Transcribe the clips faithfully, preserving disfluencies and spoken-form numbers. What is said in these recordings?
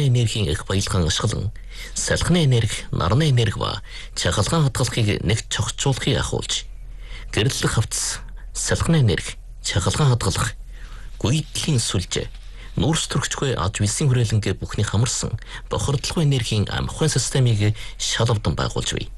энергийн их баялгаан ашиглан салхины энерги, нарны энерги ба чахалгаан хадгалахыг нэгт цогцолохыг ахуулж гэрлэх хавцас, салхины энерги, чахалгаан хадгалах, гүйтгэлийн сүлжээ, нүүрс төрөгчгүй аж висын хүрээлэнгээ бүхний хамарсан бохирдлого энергийн амхын системийг шалавдан байгуулж бий.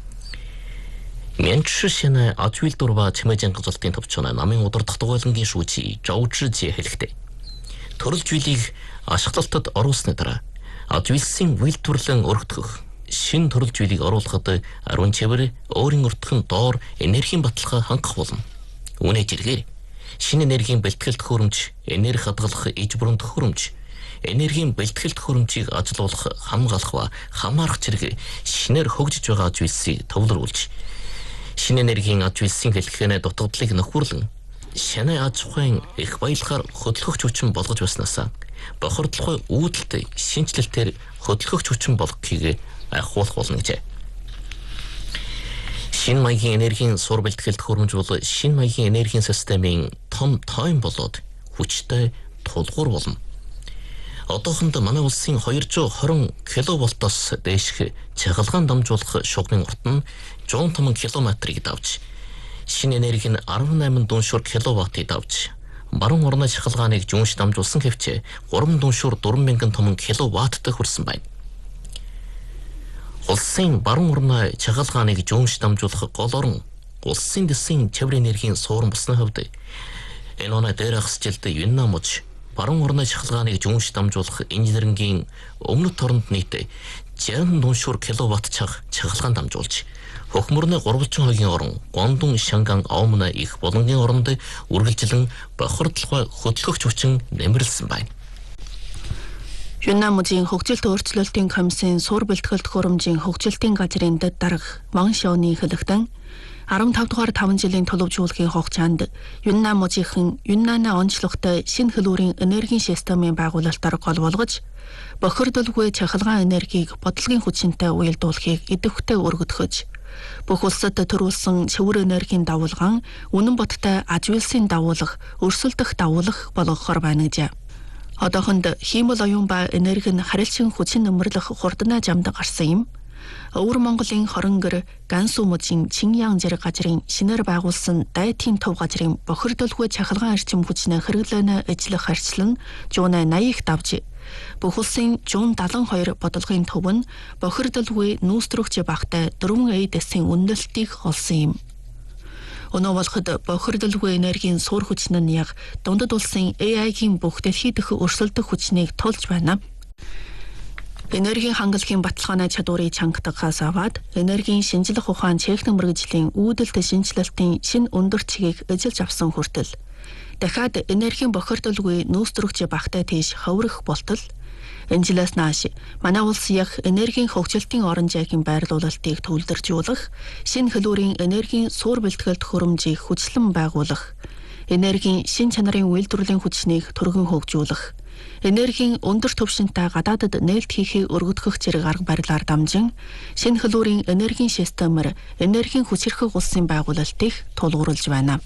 Менчшэна ачвил дурва чимэжэн газалтын төвчнө намын удирдах дугуйлангийн шүүчи Жовжжи хэлэхдээ төрөл зүйлийг ашиглалтад оруулсны дараа ачвилсын үйлдвэрлэн өргөдгөх шин төрөл зүйлийг оруулахад аруун чивэр өөрийн өртгөн доор энергийн баталгаа хангах болно. Үүний жиргээр шинэ энергийн бэлтгэлт хөрөмж, энерги хадгалах иж бүрэн төхөөрөмж, энергийн бэлтгэлт хөрөмжийг ажилуулах, хамгаалах ба хамаарах зэрэг шинээр хөгжиж байгаа ачвилсыг төвлөрүүлж шинэ энергийн аж висын хэлхэнэ дутагдлыг нөхөрлөн шинэ аж ахуйн их баялгаар хөдөлгөгч хүчин болгож баснасаа бохирдлогын үүдэлтэй шинжилэлтээр хөдөлгөгч хүчин болгохыг ахуулах болно гэжээ. Шинэ маягийн энергийн сур бэлтгэлт хөрөмж бол шинэ маягийн энергийн системийн том тойм болоод хүчтэй тулгуур болно. Одоохонд манай улсын хоёр зуун хорин киловолтоос дээшх чахалгаан дамжуулах шугамын урт нь зуун том километрийг давж, шинэ энерги нь арван найман дүншүр киловаттыг давж, баруун орны чахалгааныг жуунш дамжуулсан хэвчээ гурван дүншүр дөрвөн мянган том киловатттай хүрсэн байна. Улсын баруун орны чахалгааныг жуунш дамжуулах гол орон улсын дэсийн чивэр энергийн суурин босны хувьд энэ оноо дээр ахсжилт Юннан муж баруун орны чахалгааныг жуунш дамжуулах инженерингийн өмнөд оронд нийт жинхэнэ дүншүр киловатт чах чахалгаан дамжуулж хөхмөрний гурвалжин хогийн орон Гондон, Шанган, Аомна их болонгийн оронд үргэлжлэн бохирдлогоо хөдөлгөгч хүчин нэмэрлсэн байна. Юннан мужийн хөгжилт өөрчлөлтийн комиссийн сур бэлтгэлт хөрөмжийн хөгжилтийн газрын дэд дарга Ван Шаоны хэлэхдээ арван тав дугаар таван жилийн төлөвжүүлгийн хугацаанд Юннан мужийнхан Юннанаа онцлогтой шинэ хэлүүрийн энергийн системийн байгуулалтаар гол болгож бохирдолгүй чахалгаан энергийг бодлогын хүчинтэй уялдуулахыг идэвхтэй өргөдгөж бүх улсад төрүүлсэн цэвэр энергийн давуулгаан үнэн бодтой аж вилсийн давуулах, өрсөлдөх давуулах болгохоор байна гэжээ. Одоохонд хиймэл оюун ба энерги нь харилцан хүчин нэмэрлэх хурднаа жамд гарсан юм. Өвөр Монголын Хоронгор, Гансу мужийн Чинян зэрэг газрын шинээр байгуулсан дайтын төв газрын бохирдолгүй чахалгаан эрчим хүчнээ хэрэглэнэ ажиллах харьцлан жуунаа наяа их давж бүх улсын зуун дадлан хоёр бодлогын төв нь бохирдолгүй нүүстрөгч багтай дөрвөн эйдэсийн үнэлтийг олсон юм. Өнөө болоход бохирдолгүй энергийн сур хүчин нь яг дундад улсын эй ай-гийн бүх дэлхийд дэх өрсөлдөх хүчнийг тулж байна. Энергийн хангалтын баталгааны чадварыг чангатахаас аваад энергийн шинжлэх ухаан техник мэргэжлийн үүдэлт шинжилэлтийн шинэ өндөр чигийг эзэлж авсан хүртэл дахиад энергийн бохирдолгүй нүүстрөгч багтай тийш ховрох болтол энэ жилээс нааш манай улс яг энергийн хөгжилтийн орон зайгийн байрлуулалтыг төвлөржүүлэх, шинэ хэлүүрийн энергийн сур бэлтгэлт хөрөмжийг хүчлэн байгуулах, энергийн шин чанарын үйлдвэрлэлийн хүчнийг түргэн хөгжүүлэх, энергийн өндөр түвшинтэй гадаадд нээлт хийхийг өргөдгөх зэрэг арга барилаар дамжин шинэ хэлүүрийн энергийн системээр энергийн хүчирхэг улсын байгуулалтыг тулгуурлаж байна.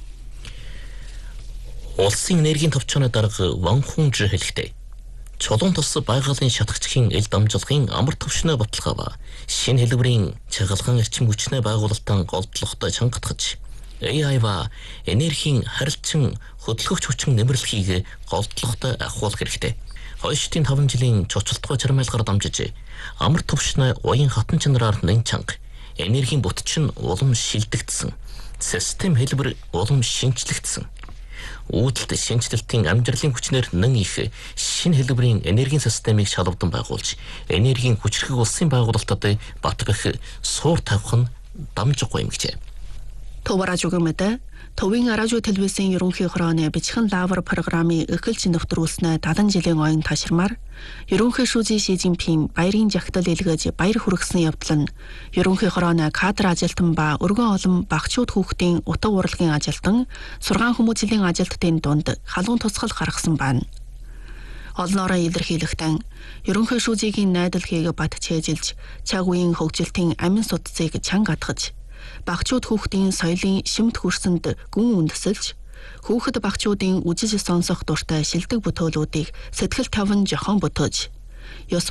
Улсын энергийн төвчөний дарга Ван Хунж хэлэхдээ чулуун тус байгалийн шатагчхийн ил дамжлагын амар төвшнөө баталгаа ба шинэ хэлбэрийн чагалгаан эрчим хүчнээ байгуулалтын голдлоготой чангатгаж эй ай ба энергийн харилцан хөдөлгөгч хүчин нэмэрлэхийг голдлоготой ахуулах хэрэгтэй. Хойштын таван жилийн цоцолтгой чармайлгаар дамжиж амар төвшнөө уян хатан чанараар нэн чанга энергийн бүтч нь улам шилдэгдсэн, систем хэлбэр улам шинжлэгдсэн, үүдэлт шинжилэлтийн амжилтын хүчнээр нэн их шинэ хэлбэрийн энергийн системийг шалгавдан байгуулж энергийн хүчрхэг улсын байгуулалтад бат бэх суур тавих нь дамжихгүй юм гэжээ. Товараж өгмөдө Төвийн радио телевизийн ерөнхий хорооны бичхэн лавр программыг эхэлж нэвтрүүлснээр далан жилийн ойн ташрамаар ерөнхий шүүжийн Ши Цзиньпин баярын жагтал илгээж баяр хүргэсэн явдал нь ерөнхий хорооны кадр ажилтан ба өргөн олон багчууд хүүхдийн утга урлагийн ажилтан сургаан хүмүүжлийн ажилтнуудын дунд халуун тусгал гаргасан байна. Олноороо илэрхийлэхдээ ерөнхий шүүжийн найдварыг бат чэжилж цаг үеийн хөгжилтийн амин судцыг чанга атгаж багчууд хүүхдийн соёлын шимт хөрсөнд гүн үндэсэлж хүүхэд багчуудын үжиж сонсох дуртай шилдэг бүтээлүүдийг сэтгэл таван жохон бүтөөж ёс